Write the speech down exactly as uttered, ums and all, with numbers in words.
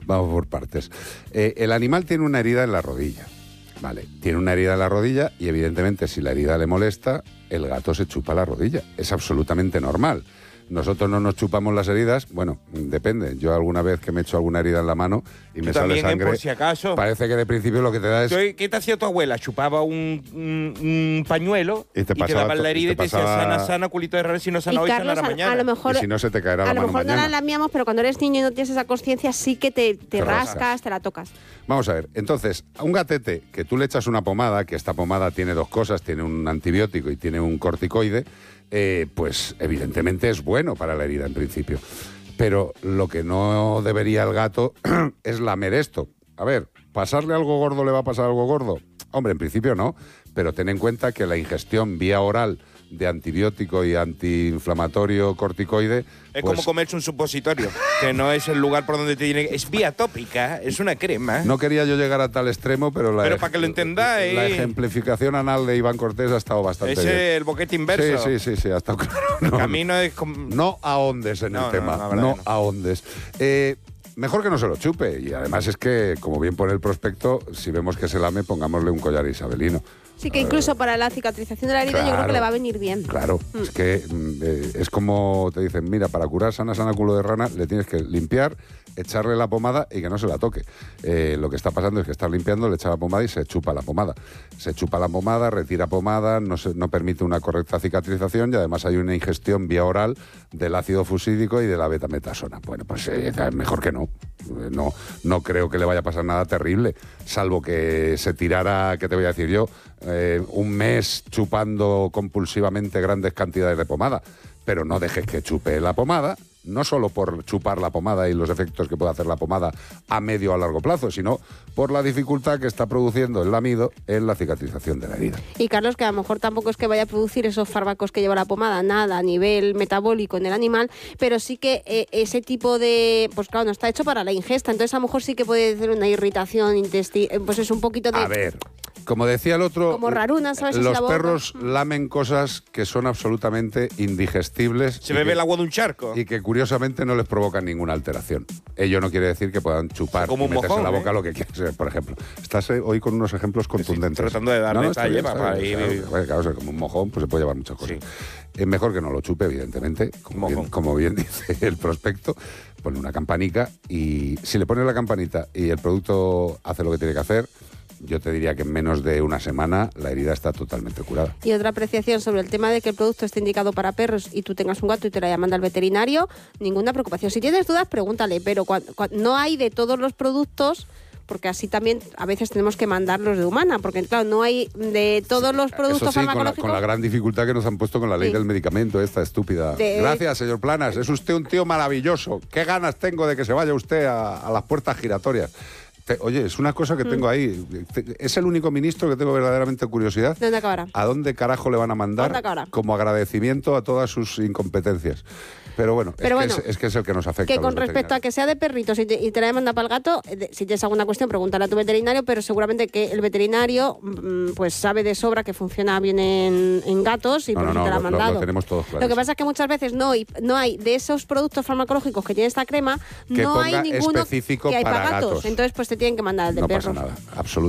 Vamos por partes. Eh, el animal tiene una herida en la rodilla. Vale, tiene una herida en la rodilla y evidentemente si la herida le molesta, el gato se chupa la rodilla. Es absolutamente normal. Nosotros no nos chupamos las heridas, bueno, depende. Yo alguna vez que me he hecho alguna herida en la mano y me sale también, sangre, por si acaso. Parece que de principio lo que te da es... ¿Qué te hacía tu abuela? Chupaba un, un, un pañuelo y te, y te daba la herida y te, y te pasaba... decía sana, sana, culito de rana, si no sana y hoy, Carlos, sana la mañana. A, a lo mejor, y si no se te caerá la mano A lo mejor mañana. no la lamiamos, pero cuando eres niño y no tienes esa conciencia, sí que te, te, te rascas, rascas, te la tocas. Vamos a ver, entonces, a un gatete que tú le echas una pomada, que esta pomada tiene dos cosas, tiene un antibiótico y tiene un corticoide, eh, pues evidentemente es bueno para la herida en principio. Pero lo que no debería el gato es lamer esto. A ver, ¿pasarle algo gordo le va a pasar algo gordo? Hombre, en principio no, pero ten en cuenta que la ingestión vía oral de antibiótico y antiinflamatorio corticoide... Es pues, como comerse un supositorio, que no es el lugar por donde te tiene... Es vía tópica, es una crema. No quería yo llegar a tal extremo, pero la, pero para que lo entendáis... La ejemplificación anal de Iván Cortés ha estado bastante Ese bien. Es el boquete inverso. Sí, sí, sí, sí, ha estado claro. El No, camino es... Como... No ahondes en no, el tema, no, no, no, no. ahondes. Eh... Mejor que no se lo chupe. Y además es que, como bien pone el prospecto, si vemos que se lame, pongámosle un collar isabelino. Sí, que incluso para la cicatrización de la herida claro, yo creo que le va a venir bien. Claro, mm. es que eh, es como te dicen, mira, para curar sana, sana culo de rana, le tienes que limpiar, echarle la pomada y que no se la toque. Eh, lo que está pasando es que estás limpiando, le echa la pomada y se chupa la pomada. Se chupa la pomada, retira pomada, no, se, no permite una correcta cicatrización y además hay una ingestión vía oral del ácido fusídico y de la betametasona. Bueno, pues eh, mejor que no. No, no creo que le vaya a pasar nada terrible, salvo que se tirara, ¿qué te voy a decir yo? Eh, un mes chupando compulsivamente grandes cantidades de pomada, pero no dejes que chupe la pomada, no solo por chupar la pomada y los efectos que puede hacer la pomada a medio o a largo plazo, sino por la dificultad que está produciendo el lamido en la cicatrización de la herida. Y Carlos, que a lo mejor tampoco es que vaya a producir esos fármacos que lleva la pomada, nada a nivel metabólico en el animal, pero sí que eh, ese tipo de, pues claro, no está hecho para la ingesta, entonces a lo mejor sí que puede ser una irritación intestinal, pues es un poquito de... A ver... Como decía el otro, como raruna, ¿sabes? Los si la perros lamen cosas que son absolutamente indigestibles. Se bebe que, el agua de un charco. Y que curiosamente no les provocan ninguna alteración. Ello no quiere decir que puedan chupar como y un meterse mojón, en la boca ¿eh? lo que quieras, por ejemplo. Estás hoy con unos ejemplos contundentes. Sí, tratando de darle no, no, talle bien, para ir... Claro, claro, claro, o sea, como un mojón pues se puede llevar muchas cosas. Sí. Es mejor que no lo chupe, evidentemente, como bien, como bien dice el prospecto. Pone una campanica y si le pones la campanita y el producto hace lo que tiene que hacer, yo te diría que en menos de una semana la herida está totalmente curada. Y otra apreciación sobre el tema de que el producto esté indicado para perros y tú tengas un gato y te lo haya mandado al veterinario, ninguna preocupación. Si tienes dudas, pregúntale, pero cuando, cuando, no hay de todos los productos, porque así también a veces tenemos que mandarlos de humana, porque claro, no hay de todos los productos Eso sí, farmacológicos. Con la, con la gran dificultad que nos han puesto con la ley sí. del medicamento, esta estúpida. De... Gracias, señor Planas, es usted un tío maravilloso. Qué ganas tengo de que se vaya usted a, a las puertas giratorias. Te, oye, es una cosa que tengo ahí. Es el único ministro que tengo verdaderamente curiosidad. ¿Dónde acabará? ¿A dónde carajo le van a mandar como agradecimiento a todas sus incompetencias? Pero bueno, Pero es, bueno que es, es que es el que nos afecta. Que con respecto a que sea de perritos y te, y te la demanda para el gato, si tienes alguna cuestión, pregúntale a tu veterinario, pero seguramente que el veterinario pues sabe de sobra que funciona bien en, en gatos y no, por eso no, te la ha lo, mandado. Lo, lo tenemos todos claro. Lo que pasa es que muchas veces no, no hay de esos productos farmacológicos que tiene esta crema, que no hay ninguno específico que hay para para gatos. gatos. Entonces pues te tienen que mandar el de no perros. No pasa nada, absolutamente.